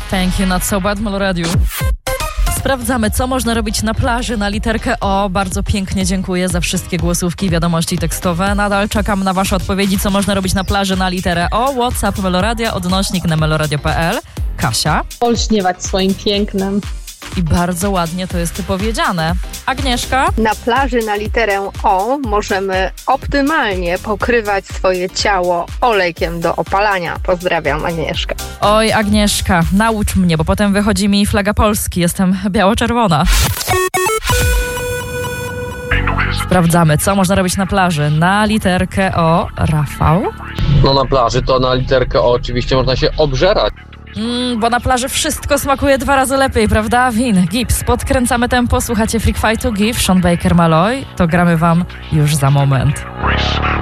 Thank you, not so bad, Meloradiu. Sprawdzamy, co można robić na plaży na literkę O. Bardzo pięknie dziękuję za wszystkie głosówki, wiadomości tekstowe. Nadal czekam na wasze odpowiedzi, co można robić na plaży na literę O. WhatsApp Meloradia, odnośnik na meloradio.pl. Kasia. Olśniewać swoim pięknem. I bardzo ładnie to jest powiedziane. Agnieszka. Na plaży na literę O możemy optymalnie pokrywać swoje ciało olejkiem do opalania. Pozdrawiam, Agnieszka. Oj, Agnieszka, naucz mnie, bo potem wychodzi mi flaga Polski. Jestem biało-czerwona. Sprawdzamy, co można robić na plaży na literkę O. Rafał. No na plaży to na literkę O oczywiście można się obżerać. Bo na plaży wszystko smakuje 2 razy lepiej, prawda? Win, Gibbs, podkręcamy tempo, słuchacie Freak Fightu, Give, Sean Baker, Malloy. To gramy wam już za moment.